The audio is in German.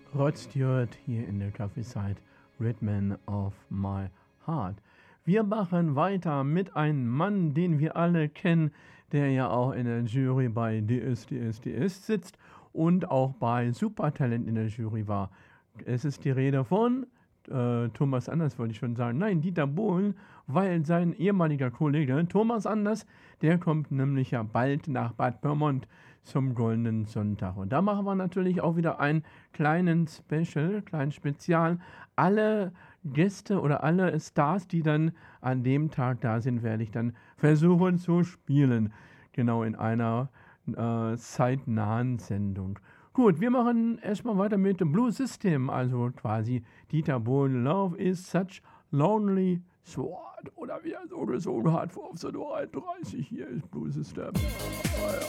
Rod Stewart hier in der Coffeeside, Rhythm of My Heart. Wir machen weiter mit einem Mann, den wir alle kennen, der ja auch in der Jury bei DSDS sitzt und auch bei Supertalent in der Jury war. Es ist die Rede von Thomas Anders, wollte ich schon sagen. Nein, Dieter Bohlen, weil sein ehemaliger Kollege Thomas Anders, der kommt nämlich ja bald nach Bad Pyrmont zum Goldenen Sonntag. Und da machen wir natürlich auch wieder einen kleinen Spezial. Alle Gäste oder alle Stars, die dann an dem Tag da sind, werde ich dann versuchen zu spielen. Genau in einer zeitnahen Sendung. Gut, wir machen erstmal weiter mit dem Blue System, also quasi Dieter Bohlen, Love is such lonely sword. Oder wie er so gesungen hat, auf so 31, hier ist Blue System. Ja.